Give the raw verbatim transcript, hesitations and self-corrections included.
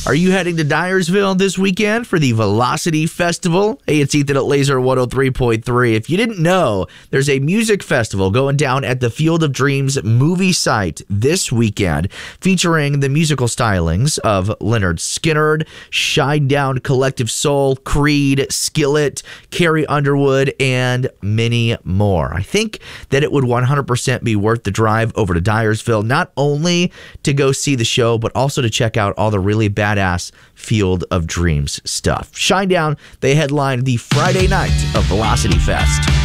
Are you heading to Dyersville this weekend for the Velocity Festival? Hey, it's Ethan at Laser one oh three point three. If you didn't know, there's a music festival going down at the Field of Dreams movie site this weekend, featuring the musical stylings of Lynyrd Skynyrd, Shinedown Collective Soul, Creed, Skillet, Carrie Underwood, and many more. I think that it would one hundred percent be worth the drive over to Dyersville, not only to go see the show, but also to check out all the really badass Field of Dreams stuff. Shinedown, they headlined the Friday night of Velocity Fest.